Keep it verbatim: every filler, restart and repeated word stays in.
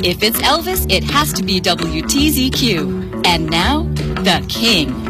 If it's Elvis, it has to be W T Z Q. And now, the King.